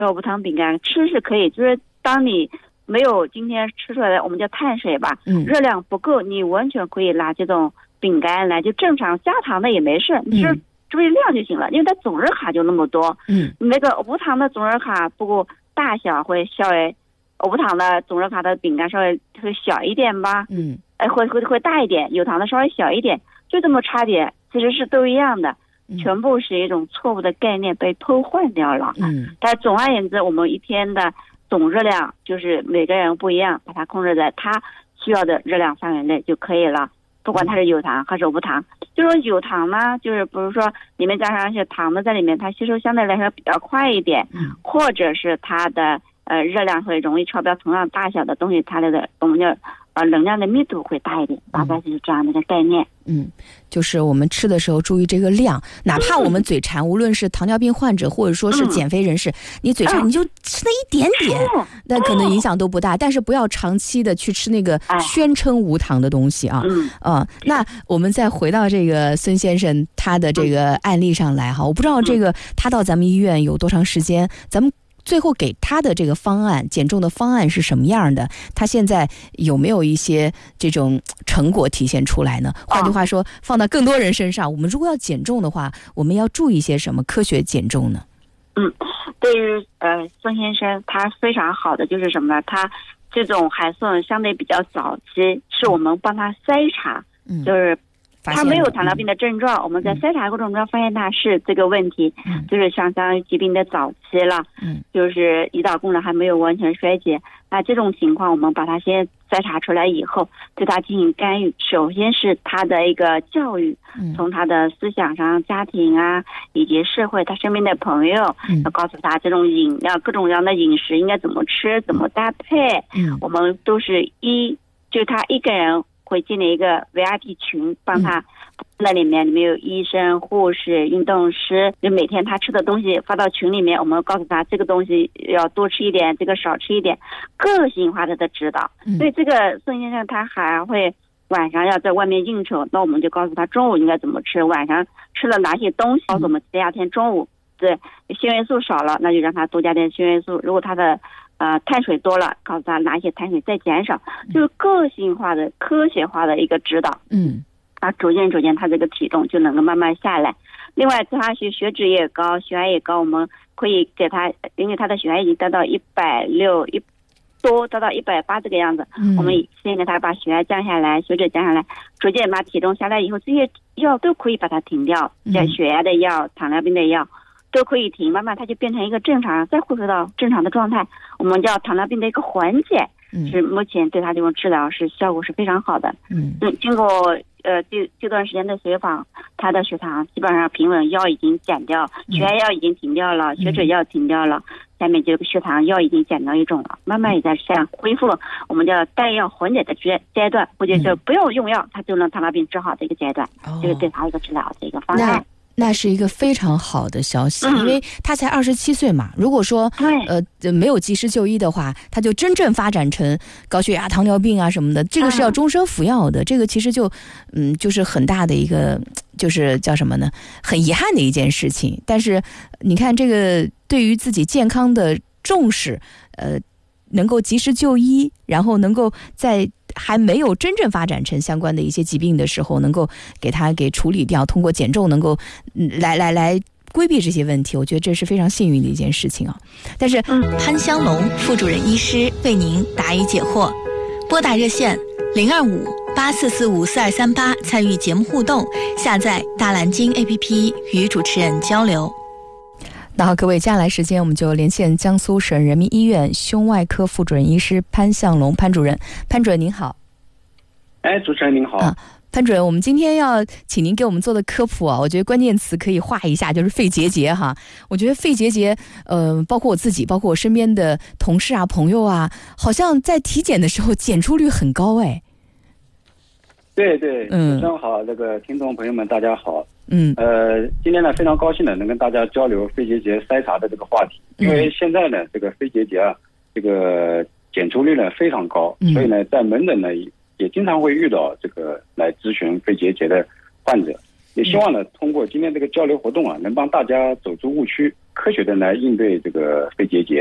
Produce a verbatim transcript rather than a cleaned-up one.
肉无糖饼干吃是可以，就是当你没有今天吃出来的我们叫碳水吧，嗯，热量不够，你完全可以拿这种饼干来，就正常加糖的也没事，你是注意量就行了，因为它总热卡就那么多，嗯，那个无糖的总热卡不过大小会稍微，无糖的总热卡的饼干稍微会小一点吧，嗯，哎会会会大一点，有糖的稍微小一点，就这么差点，其实是都一样的。全部是一种错误的概念被偷换掉了。嗯，但总而言之，我们一天的总热量就是每个人不一样，把它控制在他需要的热量范围内就可以了。不管它是有糖还是无糖，就说有糖呢，就是比如说里面加上一些糖的在里面，它吸收相对来说比较快一点，嗯，或者是它的呃热量会容易超标，同样大小的东西，它的我们叫呃能量的密度会大一点，大概就是这样的一个概念。 嗯，就是我们吃的时候注意这个量，哪怕我们嘴馋，无论是糖尿病患者或者说是减肥人士，你嘴馋你就吃那一点点，那可能影响都不大，但是不要长期的去吃那个宣称无糖的东西啊。嗯，呃，那我们再回到这个孙先生他的这个案例上来哈，我不知道这个他到咱们医院有多长时间，咱们最后给他的这个方案减重的方案是什么样的？他现在有没有一些这种成果体现出来呢？换句话说，放到更多人身上，我们如果要减重的话，我们要注意一些什么科学减重呢？ 嗯，对于呃孙先生，他非常好的就是什么呢？他这种还算相对比较早期，是我们帮他筛查，嗯，就是他没有糖尿病的症状，嗯，我们在筛查过程中发现他是这个问题，嗯，就是相当于疾病的早期了，嗯，就是胰岛功能还没有完全衰竭。那这种情况，我们把它先筛查出来以后，对他进行干预。首先是他的一个教育，嗯，从他的思想上、家庭啊，以及社会，他身边的朋友，嗯，要告诉他这种饮料各种各样的饮食应该怎么吃、怎么搭配。嗯，我们都是一，就他一个人会建立一个 V I P 群，帮他，那里面里面有医生、护士、运动师，就每天他吃的东西发到群里面，我们告诉他这个东西要多吃一点，这个少吃一点，个性化的的指导。嗯，所以这个孙先生他还会晚上要在外面应酬，那我们就告诉他中午应该怎么吃，晚上吃了哪些东西，告诉我们第二天中午对纤维素少了，那就让他多加点纤维素。如果他的呃，碳水多了，告诉他哪些碳水再减少，就是个性化的、科学化的一个指导。嗯，啊，逐渐逐渐，他这个体重就能够慢慢下来。另外，他血血脂也高，血压也高，我们可以给他，因为他的血压已经达到一百六一多，达到一百八这个样子，嗯，我们先给他把血压降下来，血脂降下来，逐渐把体重下来以后，这些药都可以把它停掉，像血压的药、糖尿病的药。都可以停，慢慢它就变成一个正常，再恢复到正常的状态。我们叫糖尿病的一个缓解，嗯，是目前对它这种治疗是效果是非常好的。嗯，嗯经过呃这这段时间的随访，他的血糖基本上平稳，药已经减掉，血压药已经停掉了，血脂药停掉了，下面这个血糖药已经减到一种了，慢慢也在向恢复了我们叫带药缓解的阶阶段，或者是不用用药它就能糖尿病治好的一个阶段，这是对他一个治疗的一个方案。 那是一个非常好的消息，因为他才二十七岁嘛。如果说呃没有及时就医的话，他就真正发展成高血压、糖尿病啊什么的，这个是要终身服药的。这个其实就嗯就是很大的一个就是叫什么呢？很遗憾的一件事情。但是你看，这个对于自己健康的重视，呃，能够及时就医，然后能够在还没有真正发展成相关的一些疾病的时候，能够给它给处理掉，通过减重能够、嗯、来来来规避这些问题，我觉得这是非常幸运的一件事情啊。但是潘香龙副主任医师为您答疑解惑，拨打热线零二五八四四五四二三八参与节目互动，下载大蓝鲸 A P P 与主持人交流。 那好，各位，接下来时间我们就连线江苏省人民医院胸外科副主任医师潘向龙潘主任。潘主任您好。 哎，主持人您好。啊， 潘主任，我们今天要请您给我们做的科普啊，我觉得关键词可以画一下，就是肺结节哈。我觉得肺结节，呃，包括我自己，包括我身边的同事啊、朋友啊，好像在体检的时候检出率很高哎。 对对，嗯，正好，这个听众朋友们大家好。嗯，呃，今天呢非常高兴的能跟大家交流肺结节筛查的这个话题，因为现在呢这个肺结节啊，这个检出率呢非常高，所以呢在门诊呢也经常会遇到这个来咨询肺结节的患者。 也希望呢，通过今天这个交流活动啊，能帮大家走出误区，科学的来应对这个肺结节。